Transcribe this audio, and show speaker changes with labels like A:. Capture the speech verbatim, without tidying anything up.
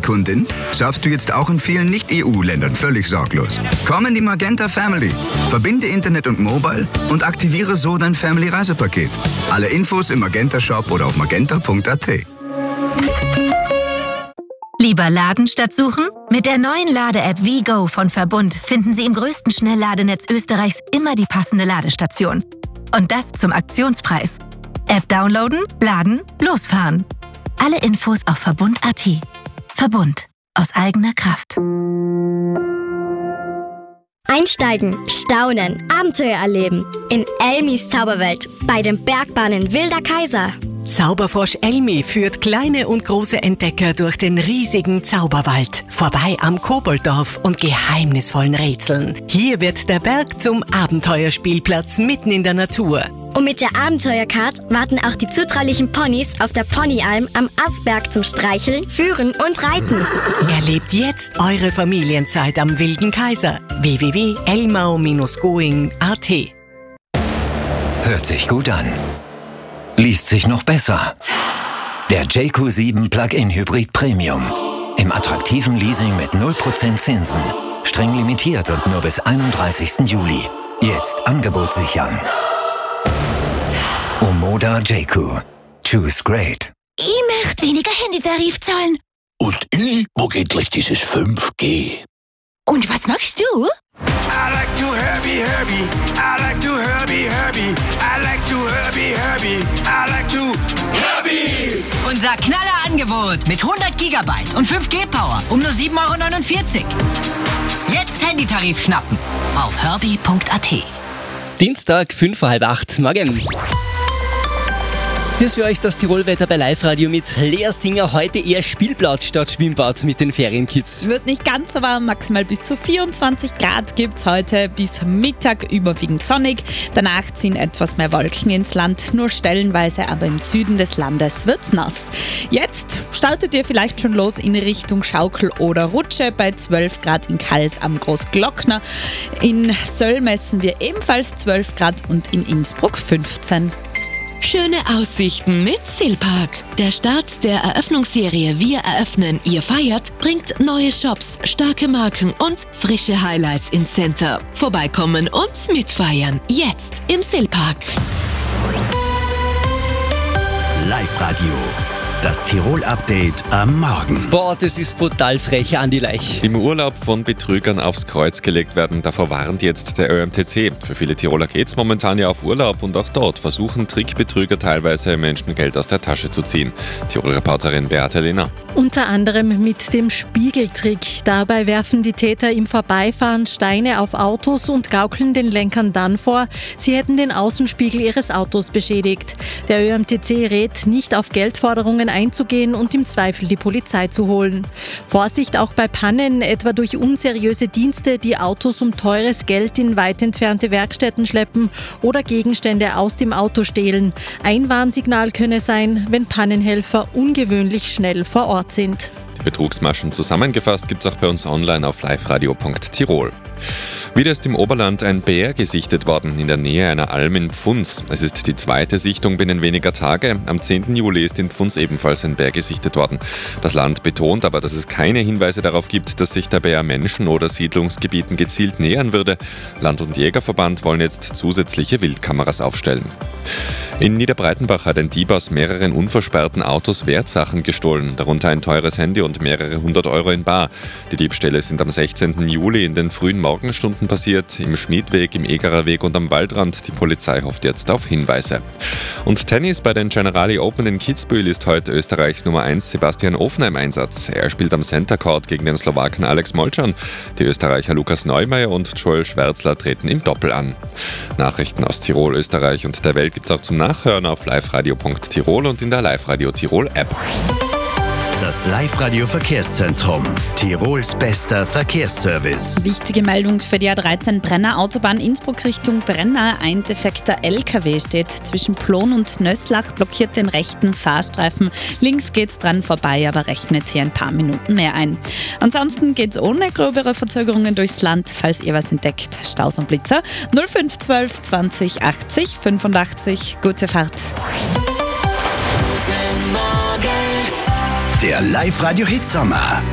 A: Family-Kundin? Surfst du jetzt auch in vielen Nicht-E U-Ländern völlig sorglos? Komm in die Magenta Family. Verbinde Internet und Mobile und aktiviere so dein Family-Reisepaket. Alle Infos im Magenta-Shop oder auf magenta punkt a t.
B: Lieber laden statt suchen? Mit der neuen Lade-App WeGo von Verbund finden Sie im größten Schnellladenetz Österreichs immer die passende Ladestation. Und das zum Aktionspreis. App downloaden, laden, losfahren. Alle Infos auf verbund punkt a t. Verbund. Aus eigener Kraft.
C: Einsteigen, staunen, Abenteuer erleben. In Elmis Zauberwelt. Bei den Bergbahnen Wilder Kaiser.
D: Zauberfrosch Elmi führt kleine und große Entdecker durch den riesigen Zauberwald, vorbei am Kobolddorf und geheimnisvollen Rätseln. Hier wird der Berg zum Abenteuerspielplatz mitten in der Natur.
C: Und mit der Abenteuercard warten auch die zutraulichen Ponys auf der Ponyalm am Asberg zum Streicheln, Führen und Reiten.
D: Erlebt jetzt eure Familienzeit am Wilden Kaiser. w w w punkt elmau Bindestrich going punkt a t.
E: Hört sich gut an. Liest sich noch besser. Der J Q sieben Plug-in Hybrid Premium. Im attraktiven Leasing mit null Prozent Zinsen. Streng limitiert und nur bis einunddreißigsten Juli. Jetzt Angebot sichern. Omoda J Q. Choose great.
B: Ich möchte weniger Handytarif zahlen.
F: Und ich mag endlich dieses fünf G.
B: Und was machst du?
G: I like to Herbie, Herbie. I like to Herbie, Herbie. I like to Herbie, Herbie. I like to Herbie.
H: Unser Knallerangebot mit hundert Gigabyte und fünf G Power um nur sieben Euro neunundvierzig. Jetzt Handytarif schnappen auf herbie punkt a t.
I: Dienstag, fünf vor halb acht. Morgen. Hier ist für euch das Tirolwetter bei Live-Radio mit Lea Singer. Heute eher Spielplatz statt Schwimmbad mit den Ferienkids.
J: Wird nicht ganz so warm, maximal bis zu vierundzwanzig Grad gibt es heute. Bis Mittag überwiegend sonnig. Danach ziehen etwas mehr Wolken ins Land, nur stellenweise, aber im Süden des Landes wird's nass. Jetzt startet ihr vielleicht schon los in Richtung Schaukel oder Rutsche bei zwölf Grad in Kals am Großglockner. In Söll messen wir ebenfalls zwölf Grad und in Innsbruck fünfzehn.
K: Schöne Aussichten mit Silpark. Der Start der Eröffnungsserie Wir eröffnen, ihr feiert bringt neue Shops, starke Marken und frische Highlights ins Center. Vorbeikommen und mitfeiern. Jetzt im Silpark.
F: Live-Radio. Das Tirol-Update am Morgen.
I: Boah, das ist brutal frech, Andi Leich.
L: Im Urlaub von Betrügern aufs Kreuz gelegt werden, davor warnt jetzt der Ö M T C. Für viele Tiroler geht's momentan ja auf Urlaub und auch dort versuchen Trickbetrüger teilweise Menschen Geld aus der Tasche zu ziehen. Tirol-Reporterin Beate Lehner.
M: Unter anderem mit dem Spiegeltrick. Dabei werfen die Täter im Vorbeifahren Steine auf Autos und gaukeln den Lenkern dann vor, sie hätten den Außenspiegel ihres Autos beschädigt. Der Ö M T C rät, nicht auf Geldforderungen einzugehen und im Zweifel die Polizei zu holen. Vorsicht auch bei Pannen, etwa durch unseriöse Dienste, die Autos um teures Geld in weit entfernte Werkstätten schleppen oder Gegenstände aus dem Auto stehlen. Ein Warnsignal könne sein, wenn Pannenhelfer ungewöhnlich schnell vor Ort sind.
L: Die Betrugsmaschen zusammengefasst gibt's auch bei uns online auf liveradio punkt tirol. Wieder ist im Oberland ein Bär gesichtet worden, in der Nähe einer Alm in Pfunds. Es ist die zweite Sichtung binnen weniger Tage. Am zehnten Juli ist in Pfunds ebenfalls ein Bär gesichtet worden. Das Land betont aber, dass es keine Hinweise darauf gibt, dass sich der Bär Menschen oder Siedlungsgebieten gezielt nähern würde. Land- und Jägerverband wollen jetzt zusätzliche Wildkameras aufstellen. In Niederbreitenbach hat ein Dieb aus mehreren unversperrten Autos Wertsachen gestohlen, darunter ein teures Handy und mehrere hundert Euro in bar. Die Diebstähle sind am sechzehnten Juli in den frühen Morgenstunden passiert, im Schmiedweg, im Egerer Weg und am Waldrand. Die Polizei hofft jetzt auf Hinweise. Und Tennis bei den Generali Open in Kitzbühel ist heute Österreichs Nummer eins Sebastian Ofner im Einsatz. Er spielt am Center Court gegen den Slowaken Alex Molcan. Die Österreicher Lukas Neumeier und Joel Schwärzler treten im Doppel an. Nachrichten aus Tirol, Österreich und der Welt gibt's auch zum Nachhören auf liveradio punkt tirol und in der Live-Radio Tirol App.
F: Das Live-Radio Verkehrszentrum. Tirols bester Verkehrsservice.
J: Wichtige Meldung für die A dreizehn Brenner Autobahn Innsbruck Richtung Brenner. Ein defekter L K W steht zwischen Plon und Nösslach, blockiert den rechten Fahrstreifen. Links geht's dran vorbei, aber rechnet hier ein paar Minuten mehr ein. Ansonsten geht's ohne gröbere Verzögerungen durchs Land. Falls ihr was entdeckt, Staus und Blitzer. null fünf zwölf zwanzig achtzig fünfundachtzig. Gute Fahrt.
F: Der Live-Radio Hitsommer.